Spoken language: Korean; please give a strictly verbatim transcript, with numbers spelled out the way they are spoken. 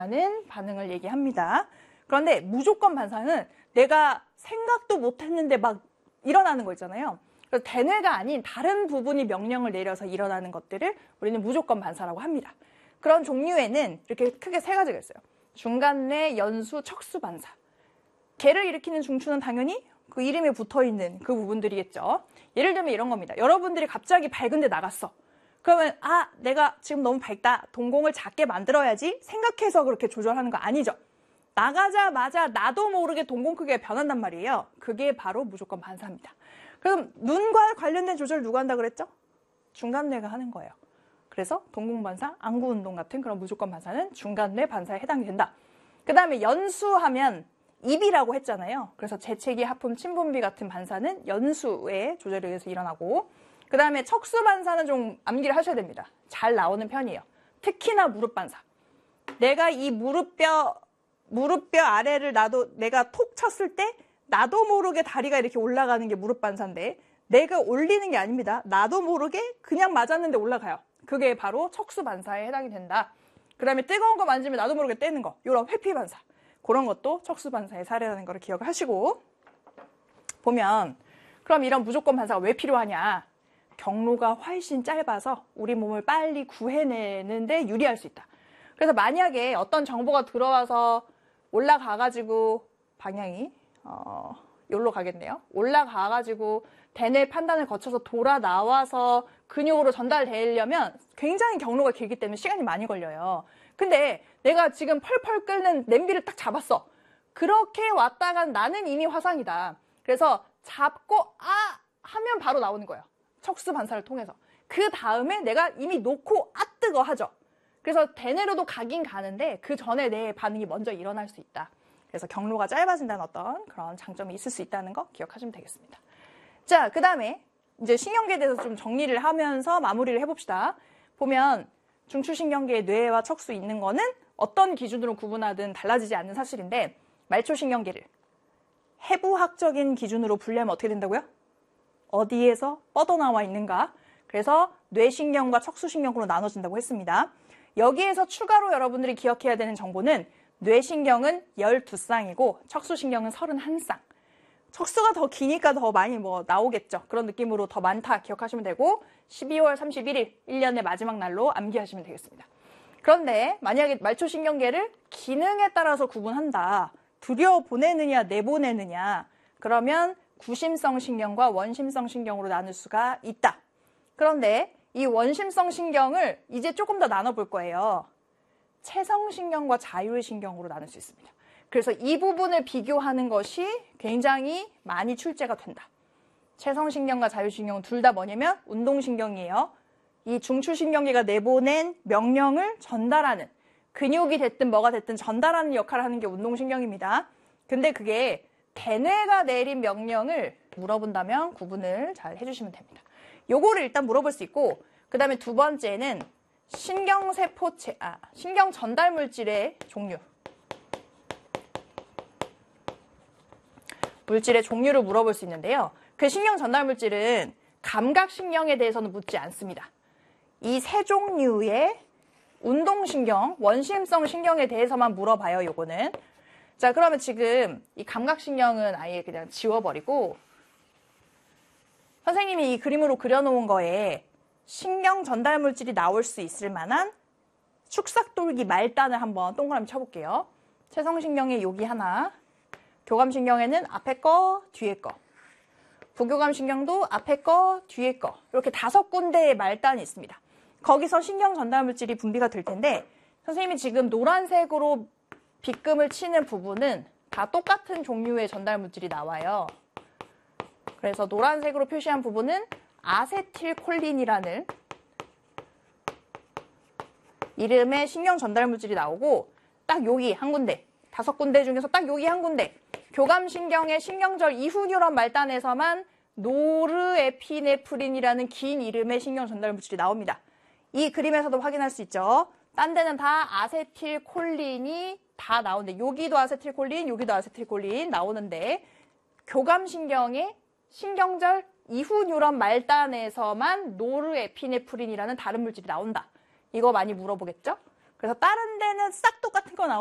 라는 반응을 얘기합니다. 그런데 무조건 반사는 내가 생각도 못했는데 막 일어나는 거 있잖아요. 그래서 대뇌가 아닌 다른 부분이 명령을 내려서 일어나는 것들을 우리는 무조건 반사라고 합니다. 그런 종류에는 이렇게 크게 세 가지가 있어요. 중간뇌, 연수, 척수 반사. 개를 일으키는 중추는 당연히 그 이름에 붙어있는 그 부분들이겠죠. 예를 들면 이런 겁니다. 여러분들이 갑자기 밝은데 나갔어. 그러면 아, 내가 지금 너무 밝다. 동공을 작게 만들어야지 생각해서 그렇게 조절하는 거 아니죠. 나가자마자 나도 모르게 동공 크기가 변한단 말이에요. 그게 바로 무조건 반사입니다. 그럼 눈과 관련된 조절 누가 한다 그랬죠? 중간뇌가 하는 거예요. 그래서 동공 반사, 안구 운동 같은 그런 무조건 반사는 중간뇌 반사에 해당이 된다. 그 다음에 연수하면 입이라고 했잖아요. 그래서 재채기, 하품, 침분비 같은 반사는 연수의 조절에 의해서 일어나고, 그 다음에 척수 반사는 좀 암기를 하셔야 됩니다. 잘 나오는 편이에요. 특히나 무릎 반사. 내가 이 무릎뼈, 무릎뼈 아래를 나도, 내가 톡 쳤을 때 나도 모르게 다리가 이렇게 올라가는 게 무릎 반사인데, 내가 올리는 게 아닙니다. 나도 모르게 그냥 맞았는데 올라가요. 그게 바로 척수 반사에 해당이 된다. 그 다음에 뜨거운 거 만지면 나도 모르게 떼는 거. 이런 회피 반사. 그런 것도 척수 반사의 사례라는 걸 기억을 하시고, 보면 그럼 이런 무조건 반사가 왜 필요하냐? 경로가 훨씬 짧아서 우리 몸을 빨리 구해내는데 유리할 수 있다. 그래서 만약에 어떤 정보가 들어와서 올라가가지고 방향이 어, 여기로 가겠네요. 올라가가지고 대뇌 판단을 거쳐서 돌아 나와서 근육으로 전달되려면 굉장히 경로가 길기 때문에 시간이 많이 걸려요. 근데 내가 지금 펄펄 끓는 냄비를 딱 잡았어. 그렇게 왔다가 나는 이미 화상이다. 그래서 잡고 아 하면 바로 나오는 거예요. 척수 반사를 통해서. 그 다음에 내가 이미 놓고 아 뜨거 하죠. 그래서 대뇌로도 가긴 가는데 그 전에 내 반응이 먼저 일어날 수 있다. 그래서 경로가 짧아진다는 어떤 그런 장점이 있을 수 있다는 거 기억하시면 되겠습니다. 자, 그 다음에 이제 신경계에 대해서 좀 정리를 하면서 마무리를 해봅시다. 보면 중추신경계에 뇌와 척수 있는 거는 어떤 기준으로 구분하든 달라지지 않는 사실인데, 말초신경계를 해부학적인 기준으로 분류하면 어떻게 된다고요? 어디에서 뻗어나와 있는가? 그래서 뇌신경과 척수신경으로 나눠진다고 했습니다. 여기에서 추가로 여러분들이 기억해야 되는 정보는 뇌신경은 열두 쌍이고 척수신경은 서른한 쌍. 척수가 더 기니까 더 많이 뭐 나오겠죠. 그런 느낌으로 더 많다 기억하시면 되고, 십이월 삼십일일 일 년의 마지막 날로 암기하시면 되겠습니다. 그런데 만약에 말초신경계를 기능에 따라서 구분한다. 들여보내느냐 내보내느냐. 그러면 구심성 신경과 원심성 신경으로 나눌 수가 있다. 그런데 이 원심성 신경을 이제 조금 더 나눠볼 거예요. 체성신경과 자율신경으로 나눌 수 있습니다. 그래서 이 부분을 비교하는 것이 굉장히 많이 출제가 된다. 체성신경과 자율신경은 둘 다 뭐냐면 운동신경이에요. 이 중추신경계가 내보낸 명령을 전달하는, 근육이 됐든 뭐가 됐든 전달하는 역할을 하는 게 운동신경입니다. 근데 그게 대뇌가 내린 명령을 물어본다면 구분을 잘 해주시면 됩니다. 요거를 일단 물어볼 수 있고, 그 다음에 두 번째는 신경세포체, 아, 신경 전달 물질의 종류. 물질의 종류를 물어볼 수 있는데요. 그 신경 전달 물질은 감각신경에 대해서는 묻지 않습니다. 이 세 종류의 운동신경, 원심성 신경에 대해서만 물어봐요, 요거는. 자, 그러면 지금 이 감각신경은 아예 그냥 지워버리고, 선생님이 이 그림으로 그려놓은 거에 신경 전달 물질이 나올 수 있을 만한 축삭돌기 말단을 한번 동그라미 쳐볼게요. 체성신경에 여기 하나, 교감신경에는 앞에 거, 뒤에 거, 부교감신경도 앞에 거, 뒤에 거, 이렇게 다섯 군데의 말단이 있습니다. 거기서 신경 전달 물질이 분비가 될 텐데, 선생님이 지금 노란색으로 빗금을 치는 부분은 다 똑같은 종류의 전달 물질이 나와요. 그래서 노란색으로 표시한 부분은 아세틸콜린이라는 이름의 신경 전달 물질이 나오고, 딱 여기 한 군데, 다섯 군데 중에서 딱 여기 한 군데, 교감신경의 신경절 이후 뉴런 말단에서만 노르에피네프린이라는 긴 이름의 신경 전달 물질이 나옵니다. 이 그림에서도 확인할 수 있죠. 딴 데는 다 아세틸콜린이 다 나오는데, 여기도 아세틸콜린, 여기도 아세틸콜린 나오는데, 교감신경의 신경절 이후 뉴런 말단에서만 노르에피네프린이라는 다른 물질이 나온다. 이거 많이 물어보겠죠? 그래서 다른 데는 싹 똑같은 거 나오는데